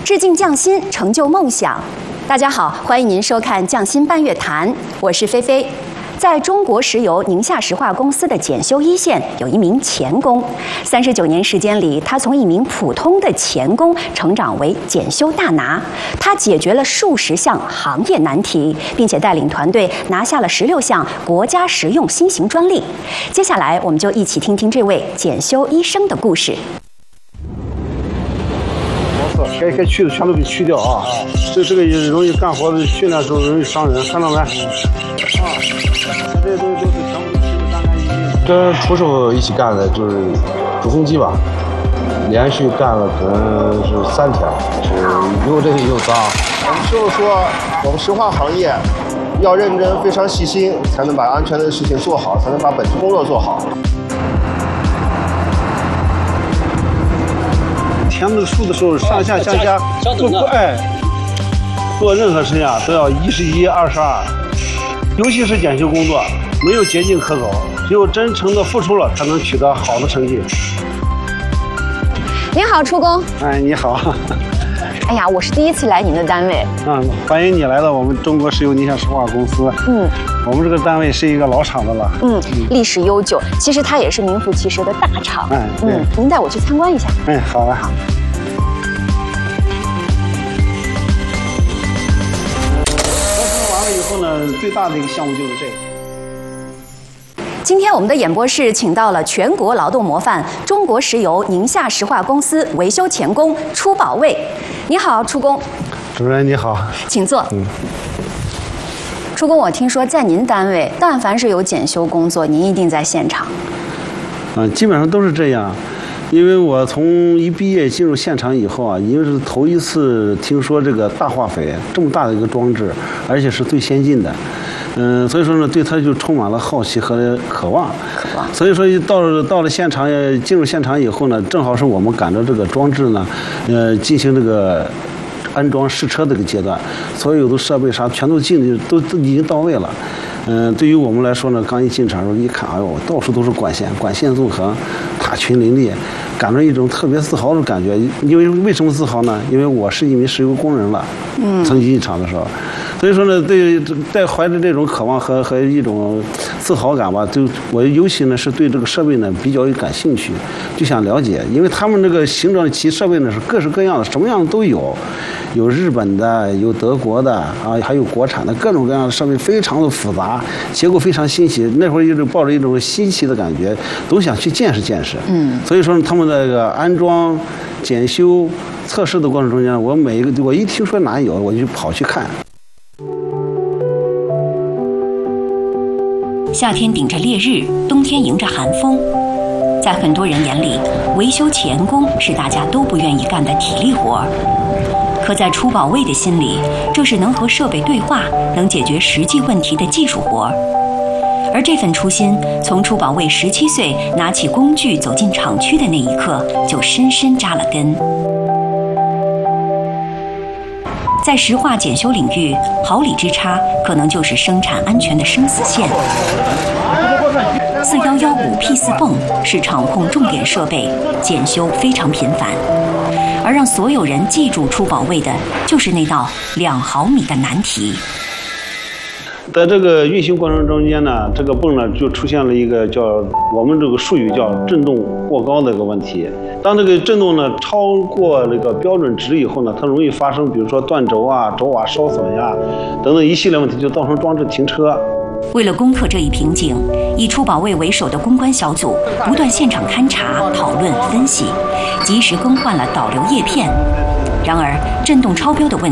致敬匠心，成就梦想。大家好，欢迎您收看《匠心半月谈》，我是菲菲。在中国石油宁夏石化公司的检修一线，有一名钳工。39年时间里，他从一名普通的钳工成长为检修大拿。他解决了数十项行业难题，并且带领团队拿下了16项国家实用新型专利。接下来，我们就一起听听这位检修医生的故事。 该去的全都给去掉啊！这个容易干活的训练时候容易伤人，看到没？啊，这都是全部干干净净。 跟厨手一起干的就是主风机吧，连续干了可能是3天，是又累又脏。 我们师傅说，我们石化行业要认真、非常细心，才能把安全的事情做好，才能把本职工作做好。 填那个数的时候，上下相加不做任何事情啊都要11、22，尤其是检修工作，没有捷径可走，只有真诚的付出了，才能取得好的成绩。 您好，初工。 哎，你好。 哎呀，我是第一次来您的单位。 欢迎你来到我们中国石油宁夏石化公司。我们这个单位是一个老厂子了。 历史悠久，其实它也是名副其实的大厂。您带我去参观一下。 好啊。好。完了以后呢，最大的一个项目就是这个。 今天我们的演播室请到了全国劳动模范中国石油宁夏石化公司维修钳工初保卫。你好，初工。 主任你好， 请坐。初工，我听说在您单位，但凡是有检修工作，您一定在现场。 基本上都是这样。因为我从一毕业进入现场以后啊，因为是头一次听说这个大化肥这么大的一个装置，而且是最先进的。所以说呢，对它就充满了好奇和渴望。所以说到了现场，进入现场以后呢，正好是我们赶着这个装置呢，进行这个安装试车的这个阶段，所有的设备啥全都都已经到位了。对于我们来说呢，刚一进场的时候一看，哎呦，到处都是管线纵横，塔群林立，感到一种特别自豪的感觉。因为为什么自豪呢？因为我是一名石油工人了，曾经进厂的时候。所以说呢，带怀着这种渴望和一种自豪感吧，我尤其呢是对这个设备呢比较感兴趣，就想了解，因为他们这个形状其设备呢是各式各样的，什么样的都有，有日本的，有德国的啊，还有国产的，各种各样的设备非常的复杂，结构非常新奇。那会儿一直抱着一种新奇的感觉，都想去见识见识。所以说他们的这个安装、检修、测试的过程中间，我一听说哪有，我就跑去看。 夏天顶着烈日，冬天迎着寒风，在很多人眼里，维修钳工是大家都不愿意干的体力活儿。可在初保卫的心里，这是能和设备对话、能解决实际问题的技术活儿。而这份初心，从初保卫17岁拿起工具走进厂区的那一刻，就深深扎了根。在石化检修领域，毫厘之差可能就是生产安全的生死线。4115P4泵是厂控重点设备，检修非常频繁。而让所有人记住初保卫的，就是那道2毫米的难题。 在这个运行过程中间呢，这个泵呢就出现了一个我们这个术语叫振动过高的一个问题。当这个振动呢超过那个标准值以后呢，它容易发生比如说断轴啊、轴瓦烧损呀等等一系列问题，就造成装置停车。 为了攻克这一瓶颈，以初保卫为首的攻关小组不断现场勘查、讨论、分析，及时更换了导流叶片。然而，振动超标的问